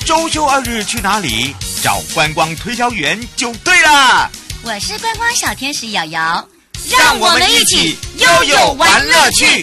周休2日去哪里？找观光推销员就对了。 我是观光小天使瑶瑶， 让我们一起悠悠玩乐趣。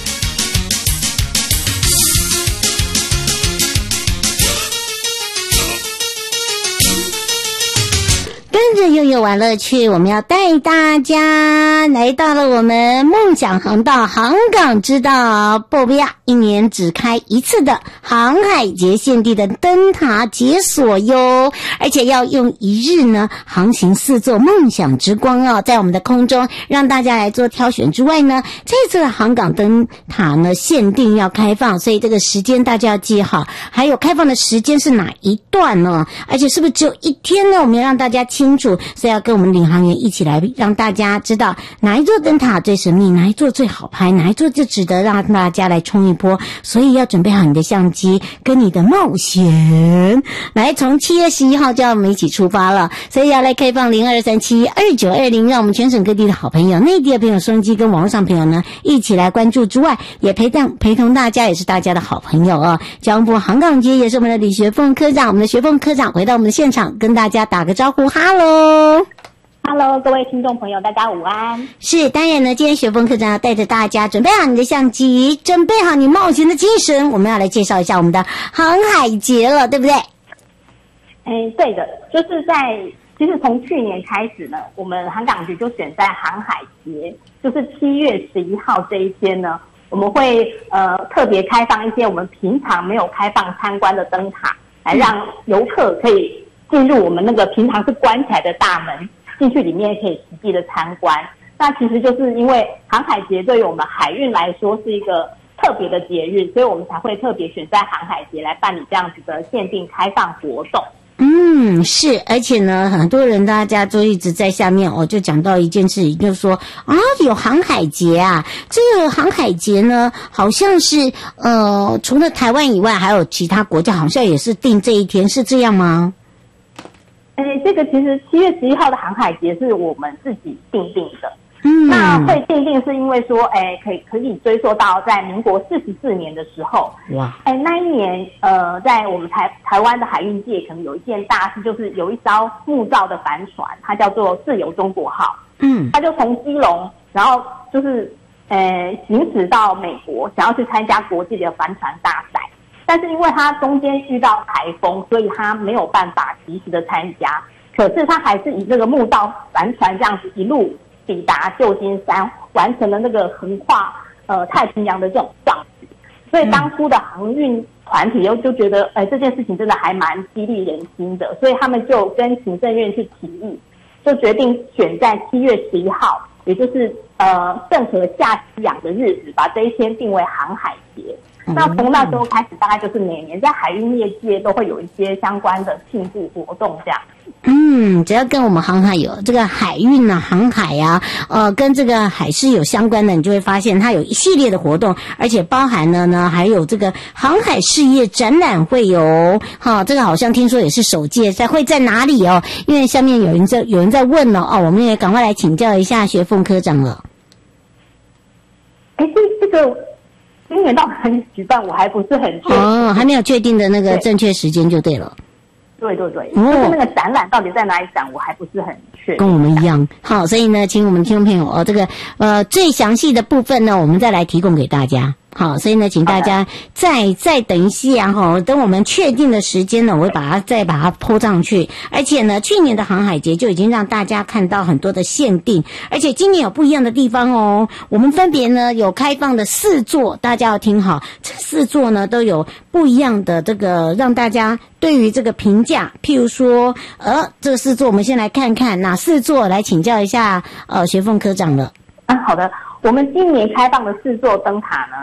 跟着悠悠玩乐趣，我们要带大家来到了我们梦想航道航港之道波比亚一年只开一次的航海节限定的灯塔解锁哟，而且要用一日呢航行4座梦想之光哦，在我们的空中让大家来做挑选之外呢，这次的航港灯塔呢限定要开放，所以这个时间大家要记好，还有开放的时间是哪一段呢？而且是不是只有一天呢？我们要让大家清楚，所以要跟我们领航员一起来让大家知道哪一座灯塔最神秘，哪一座最好拍，哪一座就值得让大家来冲一波。所以要准备好你的相机跟你的冒险，来从7月11号就要我们一起出发了，所以要来开放02372920，让我们全省各地的好朋友、内地的朋友、收音机跟网络上朋友呢一起来关注之外，也陪同大家，也是大家的好朋友哦。交通部航港节也是我们的李学凤科长，我们的学凤科长回到我们的现场跟大家打个招呼，哈喽。 Hello， 各位听众朋友，大家午安。是， 当然呢，今天学凤科长要带着大家准备好你的相机，准备好你冒险的精神，我们要来介绍一下我们的航海节了，对不对？ 对的，就是其实从去年开始呢，我们航港局就选在航海节，就是7月11号这一天呢，我们会特别开放一些我们平常没有开放参观的灯塔，来让游客可以进入我们那个平常是关起来的大门。进去里面可以实际的参观，那其实就是因为航海节对于我们海运来说是一个特别的节日，所以我们才会特别选在航海节来办理这样子的限定开放活动。 是，而且呢，很多人大家都一直在下面就讲到一件事情，就是说有航海节啊，这个航海节呢，好像是除了台湾以外，还有其他国家好像也是定这一天，是这样吗？ 这个其实7月11号的航海节是我们自己定的。那会定是因为说，可以追溯到在民国44年的时候，哇，那一年，在我们台湾的海运界可能有一件大事，就是有一艘木造的帆船，它叫做自由中国号，它就从基隆，然后就是行驶到美国，想要去参加国际的帆船大赛。但是因为它中间遇到台风，所以它没有办法及时的参加。可是它还是以这个木造帆船这样子一路抵达旧金山，完成了那个横跨太平洋的这种壮举。所以当初的航运团体就觉得，这件事情真的还蛮激励人心的，所以他们就跟行政院去提议，就决定选在7月11号，也就是郑和下西洋的日子，把这一天定为航海节。那从那时候开始，大概就是每年在海运业界都会有一些相关的庆祝活动这样。 只要跟我们航海有这个海运啊、航海啊，跟这个海事有相关的，你就会发现它有一系列的活动，而且包含了呢，还有这个航海事业展览会有，这个好像听说也是首届，会在哪里哦？因为下面有人在问了我们也赶快来请教一下学凤科长了。 这个今年到哪里举办，我还不是很确定。 还没有确定的那个正确时间就对了。 对，就是那个展览到底在哪里展，我还不是很确定。 跟我们一样，好，所以呢，请我们听众朋友这个最详细的部分呢，我们再来提供给大家。好，所以呢，请大家再等一下等我们确定的时间呢，我会再把它po上去。而且呢，去年的航海节就已经让大家看到很多的限定，而且今年有不一样的地方哦。我们分别呢有开放的4座，大家要听好，这4座呢都有不一样的这个让大家对于这个评价。譬如说，这4座我们先来看看哪4座，来请教一下学凤科长了。 好的，我们今年开放的4座灯塔呢，